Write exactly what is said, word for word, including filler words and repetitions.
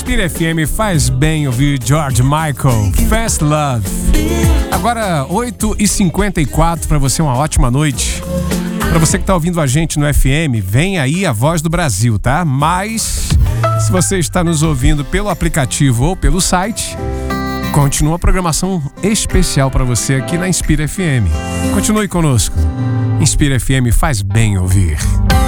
Inspira F M faz bem ouvir George Michael, Fast Love. Agora, oito e cinquenta e quatro, para você uma ótima noite. Para você que está ouvindo a gente no F M, vem aí a Voz do Brasil, tá? Mas, se você está nos ouvindo pelo aplicativo ou pelo site, continua a programação especial para você aqui na Inspira F M. Continue conosco. Inspira F M faz bem ouvir.